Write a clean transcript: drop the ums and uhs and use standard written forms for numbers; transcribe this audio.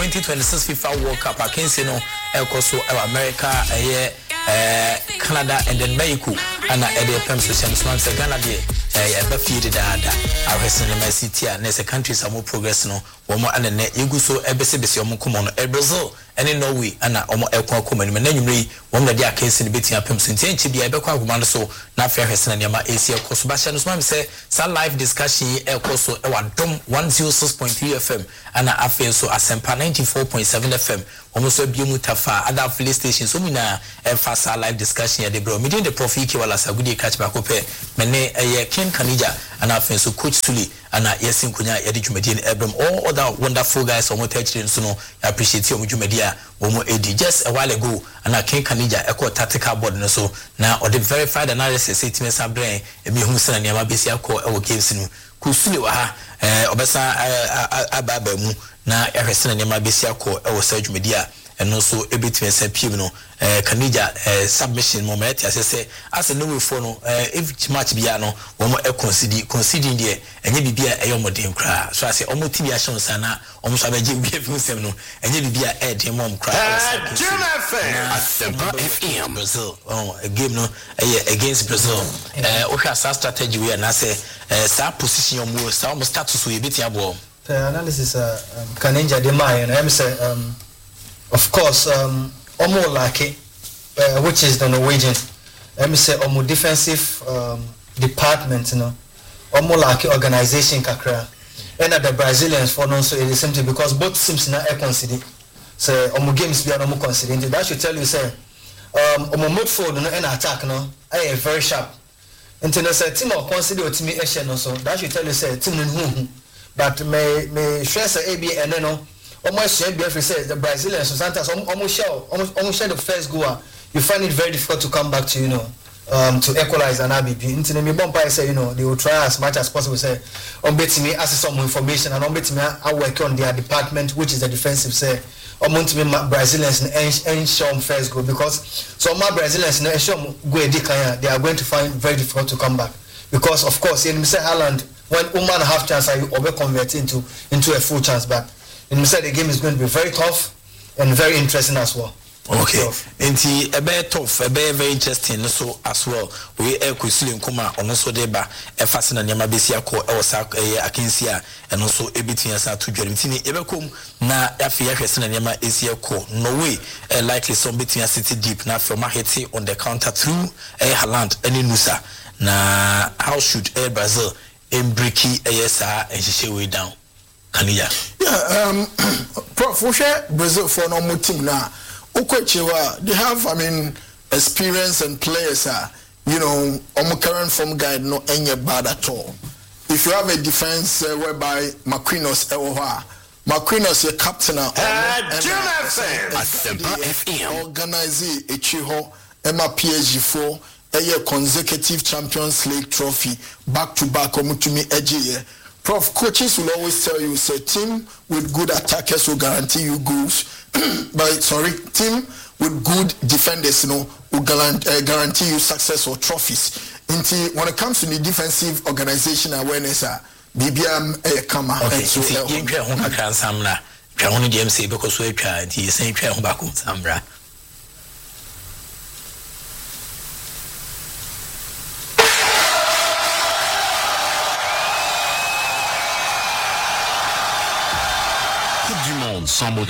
2026 FIFA World Cup akensi no ekoso America Canada and then Mexico and the PM social so Ghana de eba feed dada arresting the city and the countries are more progress no womo and ne iguso ebesebesi omo komo no Brazil and Norway and omo ekwa komo ni menanyumre womo de akensi ne betia PM so nti bia ebekwa agoma so na afia hwese na ma AC ekoso ba hye no so say live discussion ekoso ewa dom 106.3 FM and afia so asempa 94.7 FM almost a Biomutafa, other affiliate stations, so we now fast live discussion at the bro. Meeting the Profi Kiwala Sagudi catch back up. Mene a Ken Kanija and our friends so Coach Suli and Yasin Kunya Edijumedia Ebram, all other wonderful guys on what touched so no appreciate you Mujumedia, Womo Edi just a while ago and our Ken Kanija echo tactical board and so now or the verified analysis 8 minutes of brain and me who's and Yamabisia call our games in Kusuli Waha Obesa Ababamu. Na ehwese na Yamabisia call our Serge Media and also a bit SPM no Kanija submission moment say as a no for no if match biano one more conceding there and you be a yomodin cry so I say almost tibia shon sana almost abeje be fun no and you be a dem mom cry FM Brazil a game no against Brazil okay strategy we na say sa position your move sa almost status we bit abo analysis Kanija de my and I say of course Omo Lake which is the Norwegian let me say Omo defensive department you know Omo Lake organization kakra and the Brazilians for no so it is simply because both teams now are considered say Omo games be no considered that should tell you say Omo midfield no and attack no are very sharp until say team or consider to me no so that should tell you say team no but may stress AB and no almost say the Brazilians sometimes almost share the first goal you find it very difficult to come back to to equalize an ABP into me bumper say they will try as much as possible say on betting me access some information and on betting me I work on their department which is the defensive say on to me Brazilians and show first goal because some Brazilians they are going to find very difficult to come back because of course in Mr. Haaland when woman have chance you over convert into a full chance but in said the game is going to be very tough and very interesting as well. Okay. Enti ebe tough, ebe very interesting so as well. We kusili nkuma onoso deba efase na nyama besi akọ ewosa akensia and also ebitia sa to dwere ntini ebe kom na afi ya hwese na nyama esi akọ no way likely some between city deep na from hit on the counter through Haaland any Nusa na how should Brazil embriki ESA and she way down Kanija. Yeah, Prof, we share Brazil for no team now. They have, experience and players are, current form guide no any bad at all. If you have a defense whereby Marquinhos your captain organize a Chiho Emma PSG4 a consecutive Champions League trophy back to back omutumi eje. Prof, coaches will always tell you, say, team with good attackers will guarantee you goals. Team with good defenders, will guarantee you success or trophies. When it comes to the defensive organization awareness, BBM Kama. Okay, so you can't samra. Only DMC because we can't. He is saying, samra. Sans mots de